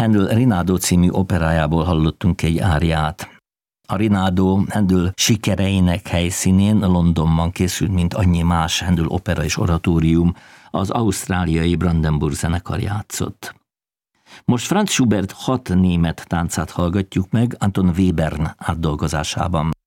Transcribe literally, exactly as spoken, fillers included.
Handel Rinaldo című operájából hallottunk egy áriát. A Rinaldo Handel sikereinek helyszínén Londonban készült, mint annyi más Handel opera és oratórium, az ausztráliai Brandenburg zenekar játszott. Most Franz Schubert hat német táncát hallgatjuk meg Anton Webern átdolgozásában.